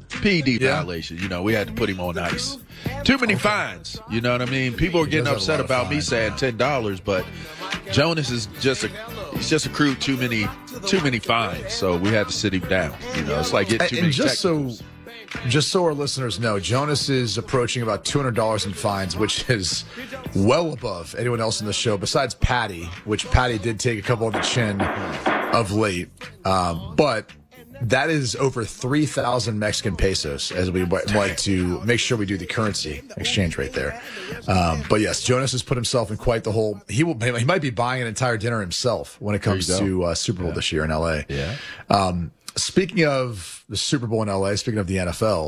PD violation. You know, we had to put him on ice. Too many fines. You know what I mean? People are getting upset about me saying $10, but Jonas is he's just accrued too many fines. So we had to sit him down. You know, it's like getting too many technicals. Just so our listeners know, Jonas is approaching about $200 in fines, which is well above anyone else in the show besides Patty, which Patty did take a couple on the chin of late. But that is over 3,000 Mexican pesos, as we like to make sure we do the currency exchange rate there. But yes, Jonas has put himself in quite the hole. He might be buying an entire dinner himself when it comes to Super Bowl this year in LA. Yeah. Speaking of the Super Bowl in LA, speaking of the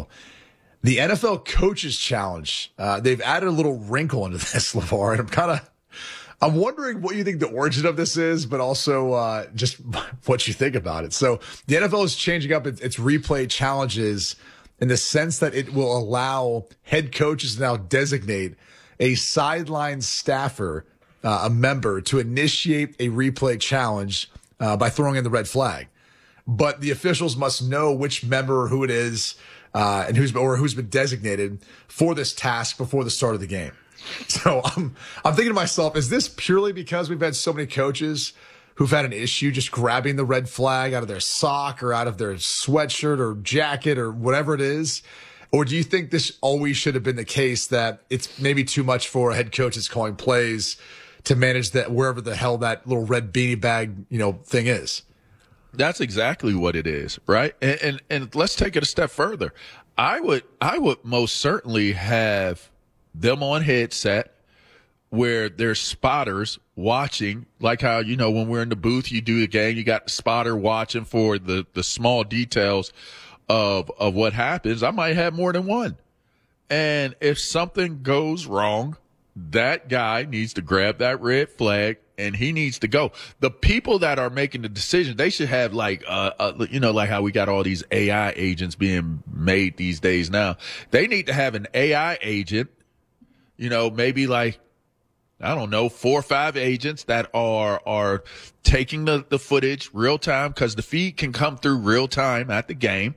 NFL Coaches Challenge, they've added a little wrinkle into this, LeVar, and I'm wondering what you think the origin of this is, but also just what you think about it. So the NFL is changing up its replay challenges in the sense that it will allow head coaches to now designate a sideline staffer, a member, to initiate a replay challenge by throwing in the red flag. But the officials must know which member or who it is and who's been designated for this task before the start of the game. So I'm thinking to myself, is this purely because we've had so many coaches who've had an issue just grabbing the red flag out of their sock or out of their sweatshirt or jacket or whatever it is? Or do you think this always should have been the case, that it's maybe too much for a head coach that's calling plays to manage that wherever the hell that little red beanie bag, thing is? That's exactly what it is, right? And let's take it a step further. I would most certainly have them on headset where there's spotters watching, like how, when we're in the booth, you do the game, you got the spotter watching for the small details of what happens. I might have more than one. And if something goes wrong, that guy needs to grab that red flag and he needs to go. The people that are making the decision, they should have like how we got all these AI agents being made these days now. They need to have an AI agent, maybe like, I don't know, 4 or 5 agents that are taking the footage real time, because the feed can come through real time at the game.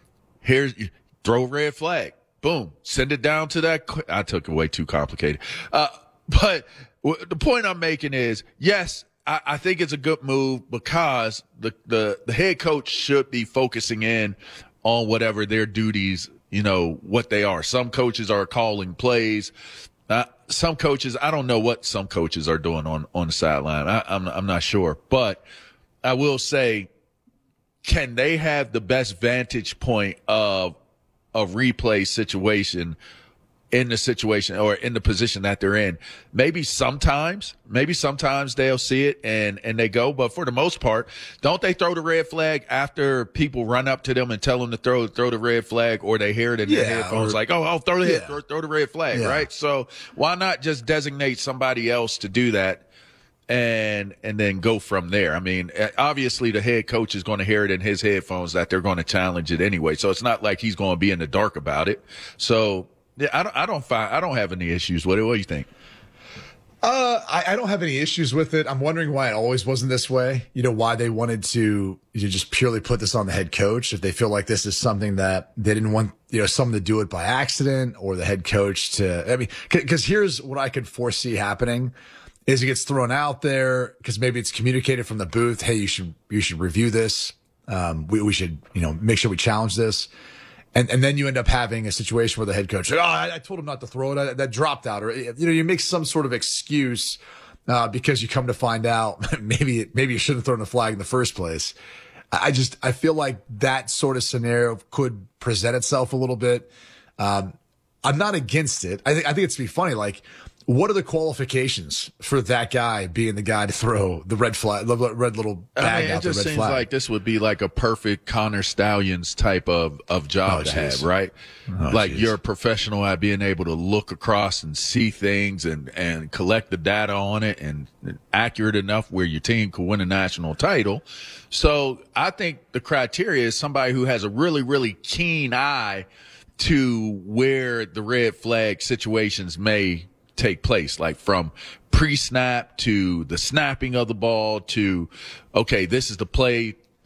Throw a red flag. Boom. Send it down to that. I took it way too complicated. But the point I'm making is, yes, I think it's a good move because the head coach should be focusing in on whatever their duties, what they are. Some coaches are calling plays. Some coaches, I don't know what some coaches are doing on the sideline. I'm not sure, but I will say, can they have the best vantage point of a replay situation in the situation or in the position that they're in? Maybe sometimes they'll see it and they go, but for the most part, don't they throw the red flag after people run up to them and tell them to throw the red flag, or they hear it in their headphones like, throw the red flag, right? So why not just designate somebody else to do that and then go from there? I mean, obviously the head coach is going to hear it in his headphones that they're going to challenge it anyway. So it's not like he's going to be in the dark about it. So yeah, I don't have any issues with it. What do you think? I don't have any issues with it. I'm wondering why it always wasn't this way. Why they wanted to just purely put this on the head coach, if they feel like this is something that they didn't want, someone to do it by accident, or the head coach because here's what I could foresee happening. Is it gets thrown out there because maybe it's communicated from the booth, hey, you should review this. We should, make sure we challenge this. And then you end up having a situation where the head coach said, I told him not to throw it. That dropped out. Or, you make some sort of excuse because you come to find out maybe you shouldn't have thrown the flag in the first place. I feel like that sort of scenario could present itself a little bit. I'm not against it. I think it's to be funny. Like, what are the qualifications for that guy being the guy to throw the red flag, the red little bag out the red flag? It just seems like this would be like a perfect Connor Stallions type of job to have, right? You're a professional at being able to look across and see things and collect the data on it and accurate enough where your team could win a national title. So I think the criteria is somebody who has a really, really keen eye to where the red flag situations may take place, like from pre-snap to the snapping of the ball to, okay, this is the play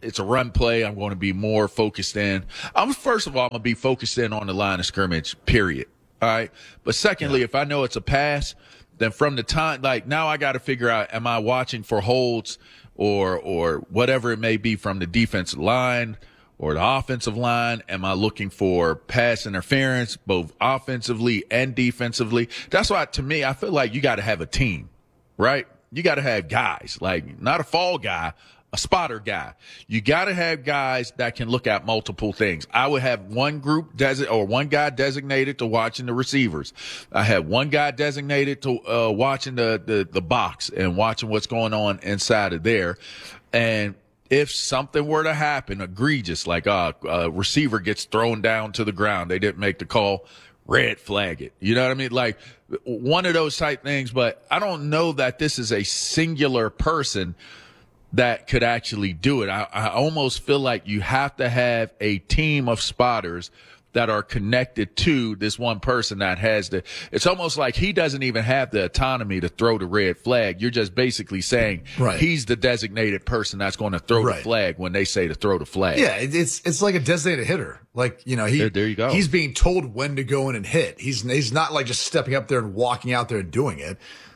it's a run play, I'm going to be more focused in. First of all, I'm going to be focused in on the line of scrimmage, period. All right. But secondly, if I know it's a pass, then from the time, like now I got to figure out, am I watching for holds or whatever it may be from the defensive line or the offensive line? Am I looking for pass interference, both offensively and defensively? That's why, to me, I feel like you got to have a team, right? You got to have guys, like not a fall guy, a spotter guy. You got to have guys that can look at multiple things. I would have one one guy designated to watching the receivers. I have one guy designated to watching the box and watching what's going on inside of there. And if something were to happen, egregious, like a receiver gets thrown down to the ground, they didn't make the call, red flag it. You know what I mean? Like one of those type things. But I don't know that this is a singular person that could actually do it. I almost feel like you have to have a team of spotters that are connected to this one person that has it's almost like he doesn't even have the autonomy to throw the red flag. You're just basically saying he's the designated person that's going to throw the flag when they say to throw the flag. Yeah, it's like a designated hitter. Like, you know, there you go. He's being told when to go in and hit. He's not like just stepping up there and walking out there and doing it.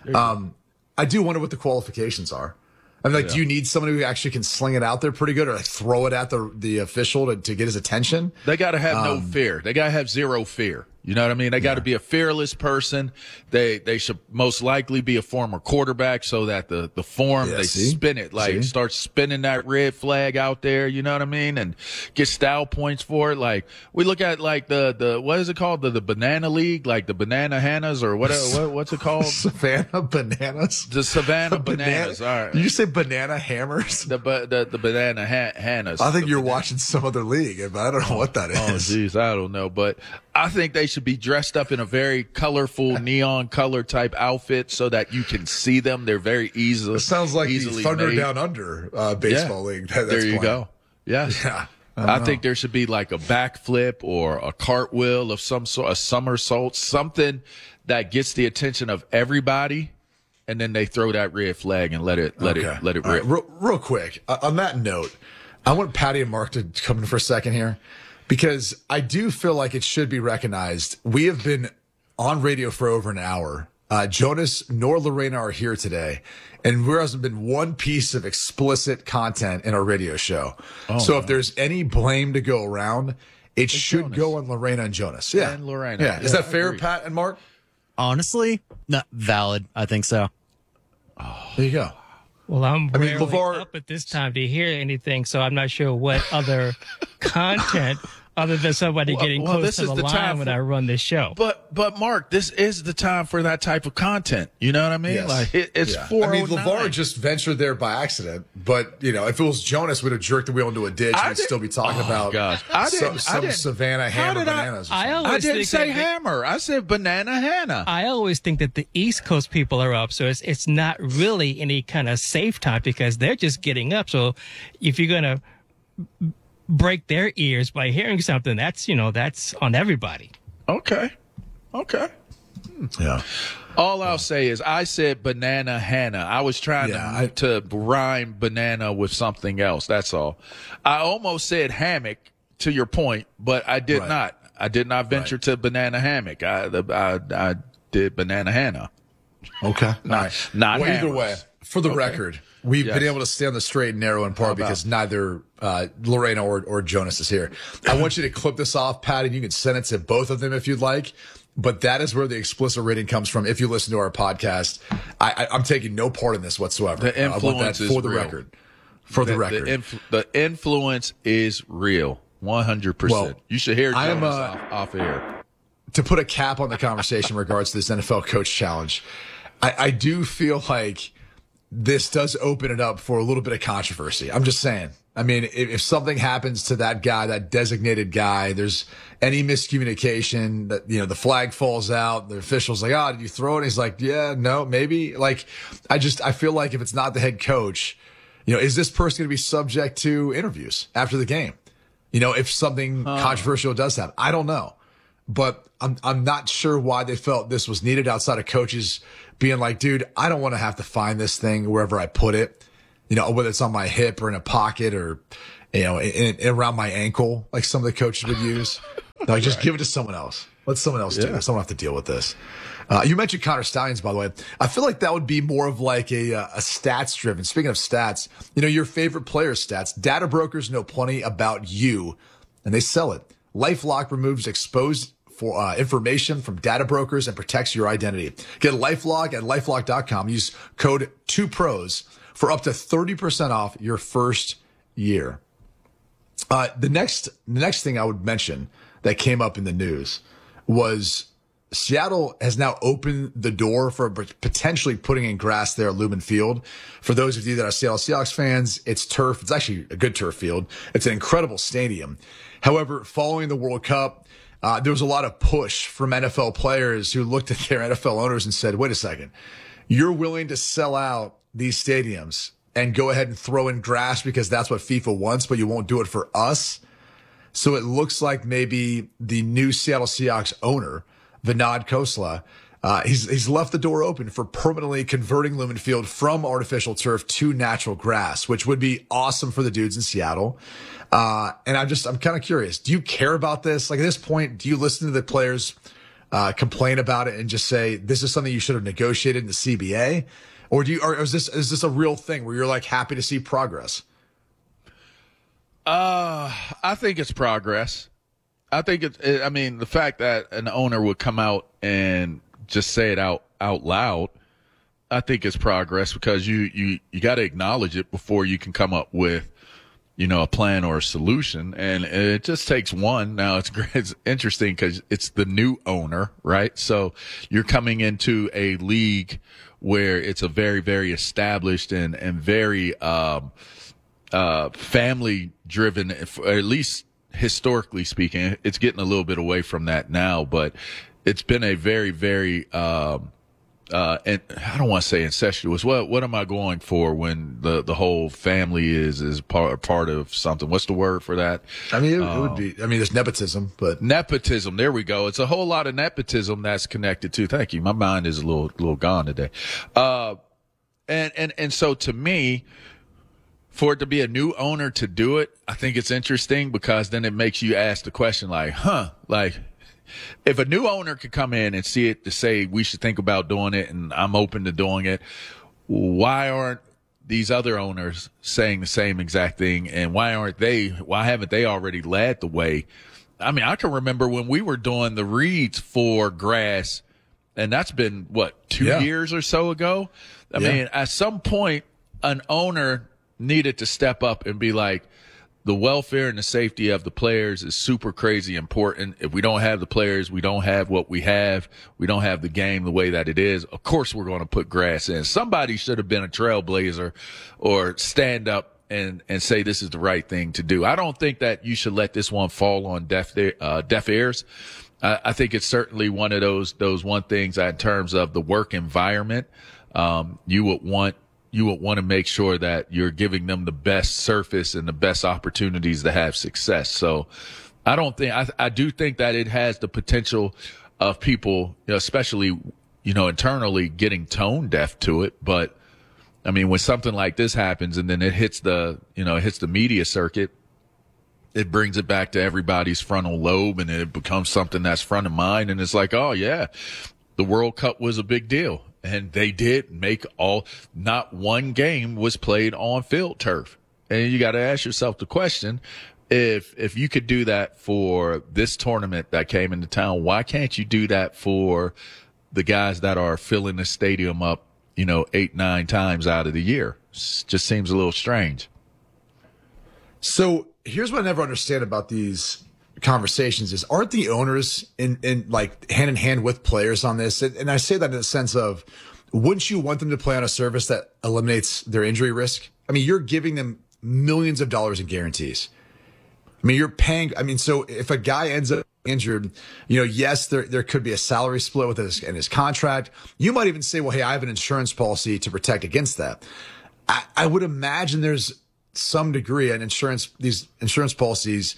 I do wonder what the qualifications are. I mean, like, do you need somebody who actually can sling it out there pretty good, or like throw it at the official to get his attention? They got to have no fear. They got to have zero fear. You know what I mean? They got to be a fearless person. They should most likely be a former quarterback so that the form, they spin it, like start spinning that red flag out there. You know what I mean? And get style points for it. Like we look at like the what is it called? The Banana League, like the Banana Hannas or what's it called? Savannah Bananas? The Savannah Bananas. All right. Did you say Banana Hammers? The Banana Hannas. I think you're watching some other league, but I don't know what that is. Oh, geez, I don't know. But I think they should be dressed up in a very colorful, neon color type outfit so that you can see them. They're very easily. It sounds like the Thunder made. Down Under baseball league. That's there you playing. Go. Yes. Yeah. I think there should be like a backflip or a cartwheel of some sort, a somersault, something that gets the attention of everybody. And then they throw that red flag and let it rip. Right, real quick, on that note, I want Patty and Mark to come in for a second here, because I do feel like it should be recognized. We have been on radio for over an hour. Jonas nor Lorena are here today, and there hasn't been one piece of explicit content in our radio show. So if there's any blame to go around, it should go on Lorena and Jonas. Yeah. And Lorena. Yeah. Is that fair, Pat and Mark? Honestly, not valid. I think so. There you go. Well, I'm rarely LeVar, up at this time to hear anything, so I'm not sure what other content other than somebody getting close to the line when I run this show. But Mark, this is the time for that type of content. You know what I mean? Yes. Like it's 4:09. I mean, LeVar just ventured there by accident, but you know, if it was Jonas, we'd have jerked the wheel into a ditch and we'd still be talking about some Savannah Hammer bananas. I didn't say hammer. I said banana Hannah. I always think that the East Coast people are up, so it's not really any kind of safe time because they're just getting up. So if you're gonna break their ears by hearing something, that's on everybody. Okay. Yeah. All I'll say is I said banana Hannah. I was trying to rhyme banana with something else. That's all. I almost said hammock to your point, but I did not. I did not venture to banana hammock. I did banana Hannah. Okay. Not well, either hammers. way, for the record, we've been able to stay on the straight and narrow in part because neither Lorena or Jonas is here. I want you to clip this off, Patty. You can send it to both of them if you'd like. But that is where the explicit rating comes from. If you listen to our podcast, I'm taking no part in this whatsoever. The influence is for the real. record. For the record, the influence is real, 100%. Well, you should hear Jonas off air. To put a cap on the conversation in regards to this NFL Coach Challenge, I do feel like this does open it up for a little bit of controversy. I'm just saying. I mean, if something happens to that guy, that designated guy, there's any miscommunication that, the flag falls out, the official's like, did you throw it? And he's like, yeah, no, maybe. Like, I feel like if it's not the head coach, is this person going to be subject to interviews after the game? If something controversial does happen, I don't know, but I'm not sure why they felt this was needed outside of coaches being like, dude, I don't want to have to find this thing wherever I put it. Whether it's on my hip or in a pocket or around my ankle, like some of the coaches would use. Like, just give it to someone else. Let someone else do it. Someone have to deal with this. You mentioned Connor Stallions, by the way. I feel like that would be more of like a stats driven. Speaking of stats, your favorite players' stats. Data brokers know plenty about you, and they sell it. LifeLock removes exposed information from data brokers and protects your identity. Get LifeLock at LifeLock.com. Use code 2pros for up to 30% off your first year. The next thing I would mention that came up in the news was Seattle has now opened the door for potentially putting in grass there at Lumen Field. For those of you that are Seattle Seahawks fans, it's turf. It's actually a good turf field. It's an incredible stadium. However, following the World Cup, there was a lot of push from NFL players who looked at their NFL owners and said, wait a second, you're willing to sell out these stadiums and go ahead and throw in grass because that's what FIFA wants, but you won't do it for us. So it looks like maybe the new Seattle Seahawks owner, Vinod Khosla, he's left the door open for permanently converting Lumen Field from artificial turf to natural grass, which would be awesome for the dudes in Seattle. And I'm kind of curious. Do you care about this? Like, at this point, do you listen to the players complain about it and just say this is something you should have negotiated in the CBA, or is this a real thing where you're like happy to see progress? I think it's progress. I think the fact that an owner would come out and just say it out loud, I think it's progress, because you got to acknowledge it before you can come up with, a plan or a solution. And it just takes one. Now it's great. It's interesting because it's the new owner, right? So you're coming into a league where it's a very, very established and very, family driven, at least historically speaking. It's getting a little bit away from that now, but it's been a very, very, and I don't want to say incestuous. What am I going for when the whole family is part of something? What's the word for that? I mean, it would be, there's nepotism, but nepotism. There we go. It's a whole lot of nepotism that's connected to. Thank you. My mind is a little gone today. And so to me, for it to be a new owner to do it, I think it's interesting, because then it makes you ask the question like, if a new owner could come in and see it to say we should think about doing it and I'm open to doing it, why aren't these other owners saying the same exact thing? And why haven't they already led the way? I mean, I can remember when we were doing the reads for grass, and that's been 2 years or so ago. I mean, at some point, an owner needed to step up and be like, the welfare and the safety of the players is super crazy important. If we don't have the players, we don't have what we have. We don't have the game the way that it is. Of course, we're going to put grass in. Somebody should have been a trailblazer or stand up and say this is the right thing to do. I don't think that you should let this one fall on deaf ears. I think it's certainly one of those one things that in terms of the work environment, you would want to make sure that you're giving them the best surface and the best opportunities to have success. So I do think that it has the potential of people, especially, internally getting tone deaf to it. But I mean, when something like this happens and then it hits the media circuit, it brings it back to everybody's frontal lobe and it becomes something that's front of mind. And it's like, oh yeah, the World Cup was a big deal. And they did not one game was played on field turf. And you got to ask yourself the question, if you could do that for this tournament that came into town, why can't you do that for the guys that are filling the stadium up, 8-9 times out of the year? It just seems a little strange. So here's what I never understand about these conversations is, aren't the owners in like hand in hand with players on this? And I say that in the sense of, wouldn't you want them to play on a service that eliminates their injury risk? I mean, you're giving them millions of dollars in guarantees. I mean, you're paying. I mean, so if a guy ends up injured, yes, there could be a salary split with his contract. You might even say, well, hey, I have an insurance policy to protect against that. I would imagine there's some degree in these insurance policies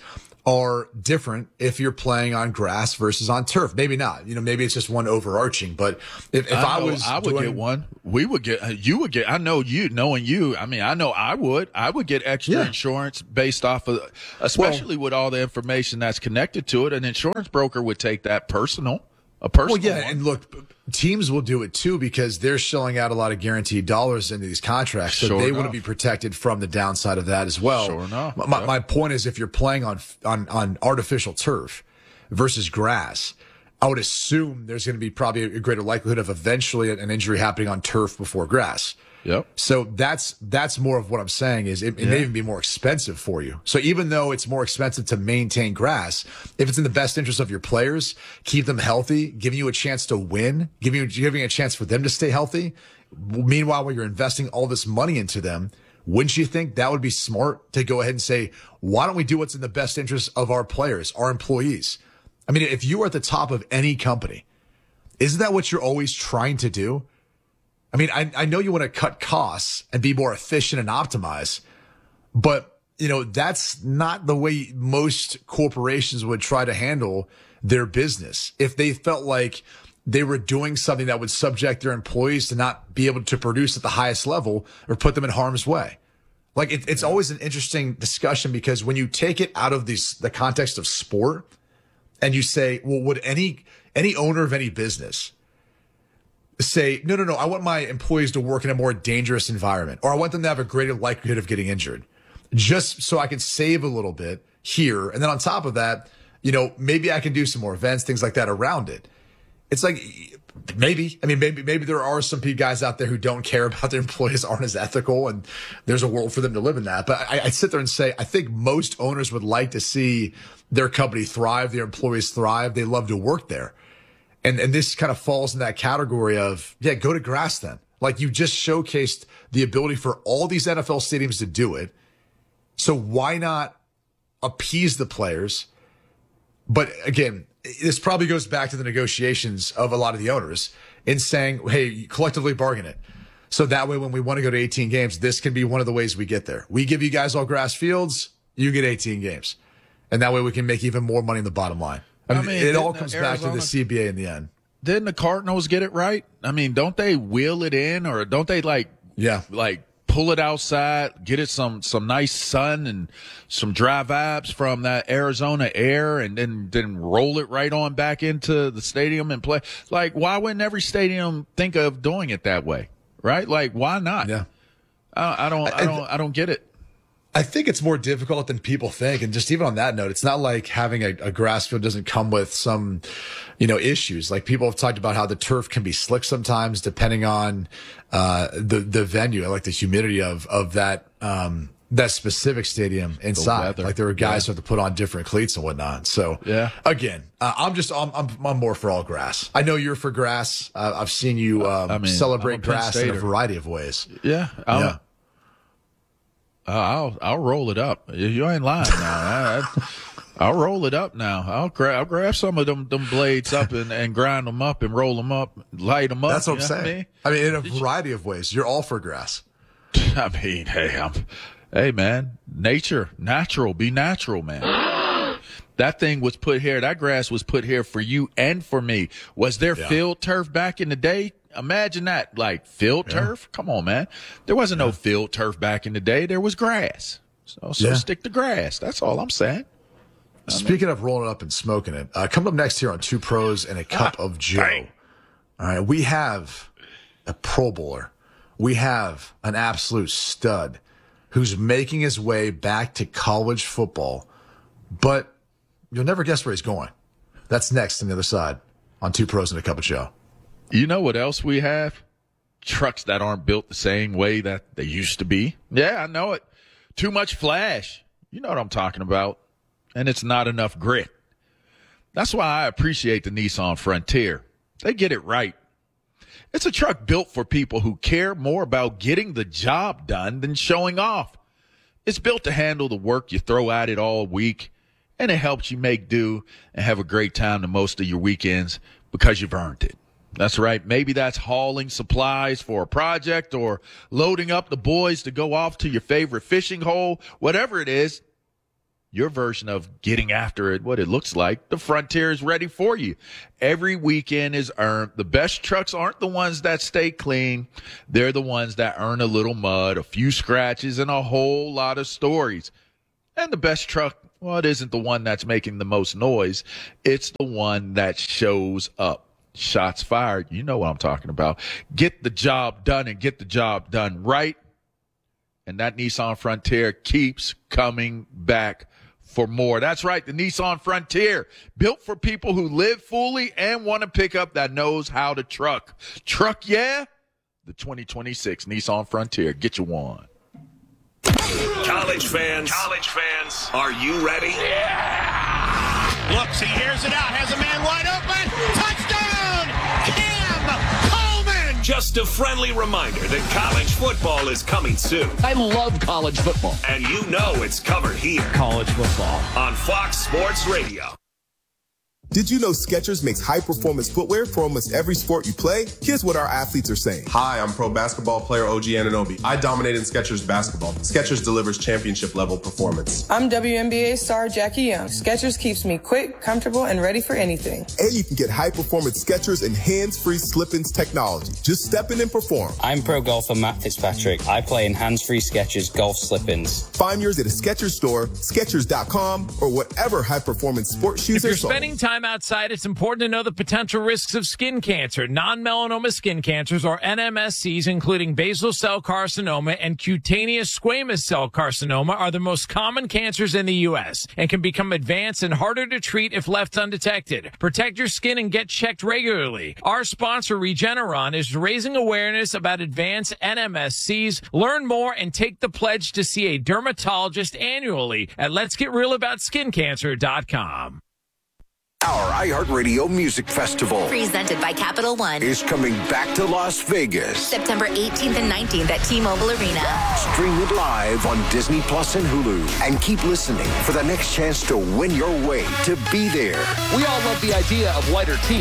are different if you're playing on grass versus on turf. Maybe not. Maybe it's just one overarching. But if I would get one. We would get. You would get. I know you. Knowing you, I mean, I know I would. I would get extra insurance based off of, especially with all the information that's connected to it. An insurance broker would take that personal. A personal. Well, yeah, one. and look, teams will do it too because they're shelling out a lot of guaranteed dollars into these contracts, so they want to be protected from the downside of that as well. Sure enough. My point is, if you're playing on artificial turf versus grass, I would assume there's going to be probably a greater likelihood of eventually an injury happening on turf before grass. Yep. So that's more of what I'm saying is it may even be more expensive for you. So even though it's more expensive to maintain grass, if it's in the best interest of your players, keep them healthy, giving you a chance to win, giving a chance for them to stay healthy. Meanwhile, while you're investing all this money into them, wouldn't you think that would be smart to go ahead and say, why don't we do what's in the best interest of our players, our employees? I mean, if you are at the top of any company, isn't that what you're always trying to do? I mean, I know you want to cut costs and be more efficient and optimize, but, that's not the way most corporations would try to handle their business. If they felt like they were doing something that would subject their employees to not be able to produce at the highest level or put them in harm's way. Like, it's always an interesting discussion because when you take it out of the context of sport and you say, well, would any owner of any business say, no, I want my employees to work in a more dangerous environment, or I want them to have a greater likelihood of getting injured just so I can save a little bit here. And then on top of that, maybe I can do some more events, things like that around it. It's like, maybe there are some guys out there who don't care about their employees, aren't as ethical, and there's a world for them to live in that. But I sit there and say, I think most owners would like to see their company thrive, their employees thrive. They love to work there. And this kind of falls in that category of, go to grass then. Like, you just showcased the ability for all these NFL stadiums to do it. So why not appease the players? But again, this probably goes back to the negotiations of a lot of the owners in saying, hey, collectively bargain it. So that way, when we want to go to 18 games, this can be one of the ways we get there. We give you guys all grass fields, you get 18 games. And that way we can make even more money in the bottom line. I mean, it all comes back to the CBA in the end. Didn't the Cardinals get it right? I mean, don't they wheel it in, or don't they like pull it outside, get it some nice sun and some dry vibes from that Arizona air, and then roll it right on back into the stadium and play? Like, why wouldn't every stadium think of doing it that way? Right? Like, why not? Yeah. I don't get it. I think it's more difficult than people think. And just even on that note, it's not like having a grass field doesn't come with some, issues. Like, people have talked about how the turf can be slick sometimes depending on, the venue, like the humidity of that specific stadium inside. Like, there are guys who have to put on different cleats and whatnot. So again, I'm more for all grass. I know you're for grass. I've seen you, celebrate grass in a variety of ways. Yeah. I'll roll it up. You ain't lying now. I'll roll it up now. I'll grab some of them blades up and grind them up and roll them up, light them up. That's what I'm saying. I mean, in a variety of ways. You're all for grass. I mean, hey man, natural, be natural, man. That thing was put here. That grass was put here for you and for me. Was there field turf back in the day? Imagine that, like field turf. Come on, man. There wasn't no field turf back in the day. There was grass. So stick to grass. That's all I'm saying. Speaking of rolling up and smoking it, coming up next here on Two Pros and a Cup of Joe. Bang. All right, we have a Pro Bowler. We have an absolute stud who's making his way back to college football, but you'll never guess where he's going. That's next on the other side on Two Pros and a Cup of Joe. You know what else we have? Trucks that aren't built the same way that they used to be. Yeah, I know it. Too much flash. You know what I'm talking about. And it's not enough grit. That's why I appreciate the Nissan Frontier. They get it right. It's a truck built for people who care more about getting the job done than showing off. It's built to handle the work you throw at it all week, and it helps you make do and have a great time the most of your weekends because you've earned it. That's right. Maybe that's hauling supplies for a project or loading up the boys to go off to your favorite fishing hole. Whatever it is, your version of getting after it, what it looks like, the Frontier is ready for you. Every weekend is earned. The best trucks aren't the ones that stay clean. They're the ones that earn a little mud, a few scratches, and a whole lot of stories. And the best truck, well, it isn't the one that's making the most noise. It's the one that shows up. Shots fired. You know what I'm talking about. Get the job done and get the job done right. And that Nissan Frontier keeps coming back for more. That's right. The Nissan Frontier, built for people who live fully and want a pickup that knows how to truck. Truck, yeah? The 2026 Nissan Frontier. Get you one. College fans, are you ready? Yeah! Looks, he hears it out, has a man wide open. Touchdown! Cam Coleman! Just a friendly reminder that college football is coming soon. I love college football. And you know it's covered here. College football. On Fox Sports Radio. Did you know Skechers makes high-performance footwear for almost every sport you play? Here's what our athletes are saying. Hi, I'm pro basketball player OG Anunoby. I dominate in Skechers basketball. Skechers delivers championship-level performance. I'm WNBA star Jackie Young. Skechers keeps me quick, comfortable, and ready for anything. And you can get high-performance Skechers and hands-free slip-ins technology. Just step in and perform. I'm pro golfer Matt Fitzpatrick. I play in hands-free Skechers golf slip-ins. Find yours at a Skechers store, Skechers.com, or whatever high-performance sports shoes are sold. If you're spending time outside, it's important to know the potential risks of skin cancer. Non-melanoma skin cancers, or NMSCs, including basal cell carcinoma and cutaneous squamous cell carcinoma, are the most common cancers in the U.S. and can become advanced and harder to treat if left undetected. Protect your skin and get checked regularly. Our sponsor, Regeneron, is raising awareness about advanced NMSCs. Learn more and take the pledge to see a dermatologist annually at letsgetrealaboutSkinCancer.com. Our iHeartRadio Music Festival, presented by Capital One, is coming back to Las Vegas. September 18th and 19th at T-Mobile Arena. Stream it live on Disney Plus and Hulu. And keep listening for the next chance to win your way to be there. We all love the idea of whiter teeth.